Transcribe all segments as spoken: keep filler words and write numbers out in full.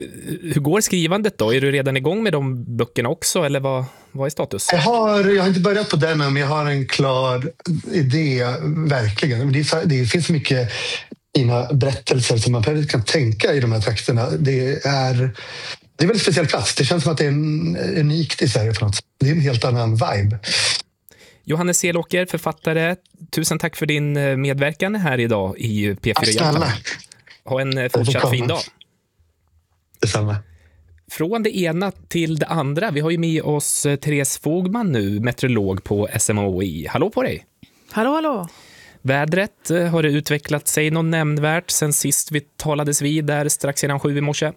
Hur går skrivandet då? Är du redan igång med de böckerna också, eller vad, vad är status? Jag har, jag har inte börjat på den, men jag har en klar idé, verkligen. Det, är, det finns så mycket fina berättelser som man kan tänka i de här trakterna. Det är, det är en väldigt speciell plats. Det känns som att det är en, unikt i Sverige på något sätt. Det är en helt annan vibe. Johannes Selåker, författare. Tusen tack för din medverkan här idag i P fyra Jämtland. Ha en fortsatt fin dag. Detsamma. Från det ena till det andra. Vi har ju med oss Therese Fogman nu, meteorolog på S M H I. Hallå på dig. Hallå, hallå. Vädret, har det utvecklat sig något nämnvärt sen sist vi talades vid där strax innan sju i morse?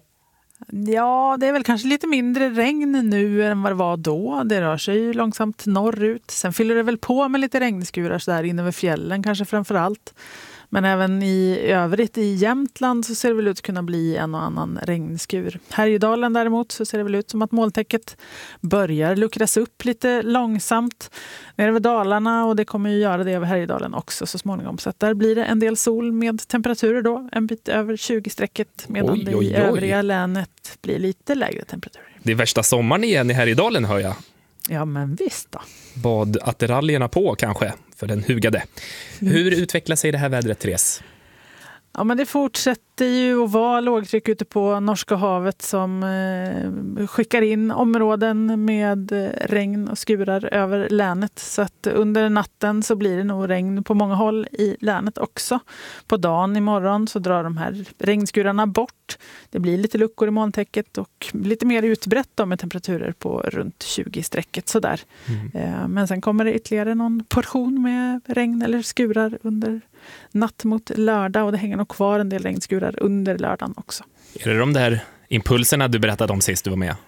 Ja, det är väl kanske lite mindre regn nu än vad det var då. Det rör sig ju långsamt norrut. Sen fyller det väl på med lite regnskurar så där in över fjällen kanske framför allt. Men även i övrigt i Jämtland så ser det väl ut att kunna bli en och annan regnskur. Härjedalen däremot så ser det väl ut som att molntäcket börjar luckras upp lite långsamt nere över Dalarna, och det kommer ju göra det över Härjedalen också så småningom. Så att där blir det en del sol med temperaturer då, en bit över tjugo-strecket, medan oj, oj, oj. det i övriga länet blir lite lägre temperaturer. Det är värsta sommaren igen i Härjedalen, hör jag. Ja, men visst då. Bad attiraljerna på kanske för den hugade. Mm. Hur utvecklar sig det här vädret, Therese? Ja, men det fortsätter ju att vara lågtryck ute på Norska havet som eh, skickar in områden med regn och skurar över länet. Så att under natten så blir det nog regn på många håll i länet också. På dagen imorgon så drar de här regnskurarna bort. Det blir lite luckor i molntäcket och lite mer utbrett då med temperaturer på runt tjugo-strecket sådär. Mm. Eh, men sen kommer det ytterligare någon portion med regn eller skurar under natt mot lördag, och det hänger nog kvar en del regnskurar under lördagen också. Är det de där impulserna du berättade om sist du var med?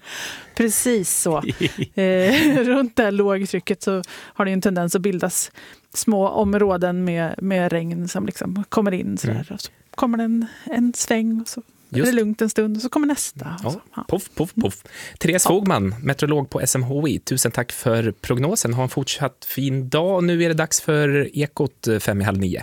Precis så. eh, runt det här lågtrycket så har det ju en tendens att bildas små områden med, med regn som liksom kommer in sådär. Mm. Och så kommer det en, en sväng och så Just. är det lugnt en stund och så kommer nästa. Ja, så, ja. Puff, puff, puff. Therese ja. Fogman, meteorolog på S M H I. Tusen tack för prognosen. Ha en fortsatt fin dag. Nu är det dags för Ekot fem i halv nio.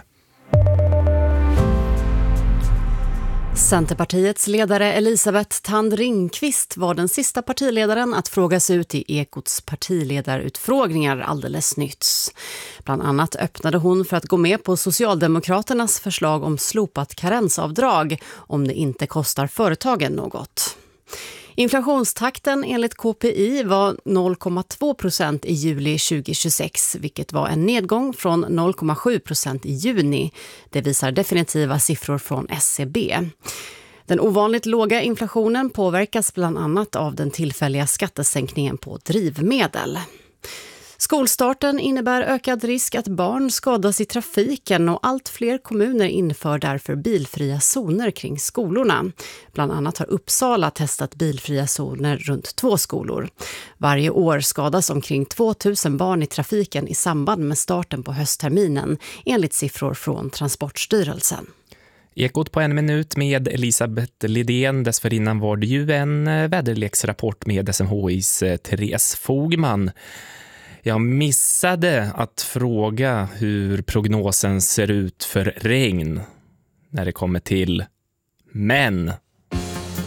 Centerpartiets ledare Elisabeth Thand Ringqvist var den sista partiledaren att frågas ut i Ekots partiledarutfrågningar alldeles nyss. Bland annat öppnade hon för att gå med på Socialdemokraternas förslag om slopat karensavdrag om det inte kostar företagen något. Inflationstakten enligt K P I var noll komma två procent i juli tjugohundratjugosex, vilket var en nedgång från noll komma sju procent i juni. Det visar definitiva siffror från S C B. Den ovanligt låga inflationen påverkas bland annat av den tillfälliga skattesänkningen på drivmedel. Skolstarten innebär ökad risk att barn skadas i trafiken, och allt fler kommuner inför därför bilfria zoner kring skolorna. Bland annat har Uppsala testat bilfria zoner runt två skolor. Varje år skadas omkring tvåtusen barn i trafiken i samband med starten på höstterminen, enligt siffror från Transportstyrelsen. Ekot på en minut med Elisabeth Lidén. Dessförinnan var det ju en väderleksrapport med S M H I:s Therese Fogman. Jag missade att fråga hur prognosen ser ut för regn när det kommer till, men